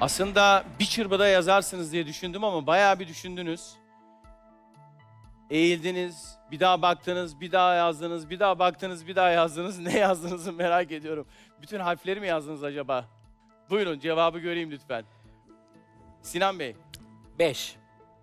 Aslında bir çırpıda yazarsınız diye düşündüm ama bayağı bir düşündünüz. Eğildiniz, bir daha baktınız, bir daha yazdınız, bir daha baktınız, bir daha yazdınız. Ne yazdığınızı merak ediyorum. Bütün harfleri mi yazdınız acaba? Buyurun cevabı göreyim lütfen. Sinan Bey, 5.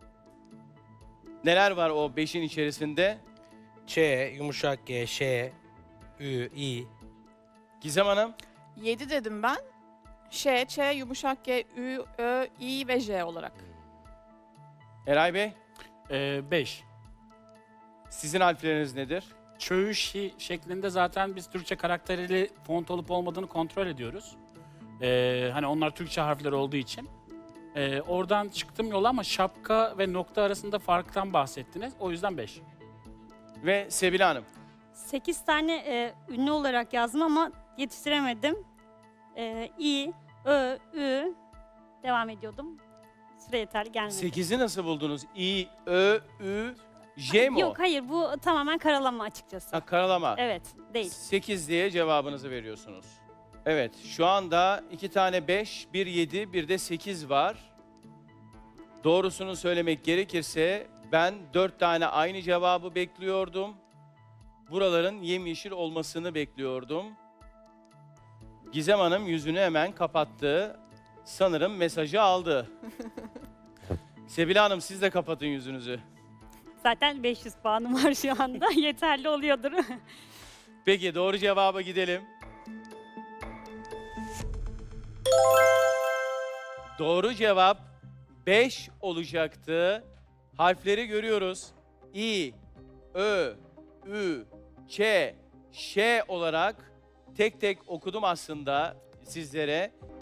neler var o 5'in içerisinde? Ç, yumuşak G, Ş, Ü, İ. Gizem Hanım, 7 dedim ben. Ş, Ç, yumuşak G, Ü, Ö, İ ve J olarak. Eray Bey, 5. sizin harfleriniz nedir? Çöğüş şeklinde zaten biz Türkçe karakterli font olup olmadığını kontrol ediyoruz. Hani onlar Türkçe harfler olduğu için. Oradan çıktım yola ama şapka ve nokta arasında farktan bahsettiniz. O yüzden 5. Ve Sebile Hanım. 8 tane ünlü olarak yazdım ama yetiştiremedim. İ, Ö, Ü devam ediyordum. Süre yeterli gelmedi. 8'i nasıl buldunuz? İ, Ö, Ü, J mi o? Yok hayır bu tamamen karalama açıkçası. Ha, karalama. Evet değil. 8 diye cevabınızı veriyorsunuz. Evet, şu anda 2 tane 5, 1 7, bir de 8 var. Doğrusunu söylemek gerekirse ben 4 tane aynı cevabı bekliyordum. Buraların yemyeşil olmasını bekliyordum. Gizem Hanım yüzünü hemen kapattı. Sanırım mesajı aldı. Sebile Hanım siz de kapatın yüzünüzü. Zaten 500 puanım var şu anda. Yeterli oluyordur. Peki doğru cevaba gidelim. Doğru cevap 5 olacaktı. Harfleri görüyoruz. İ, Ö, Ü, Ç, Ş olarak tek tek okudum aslında sizlere.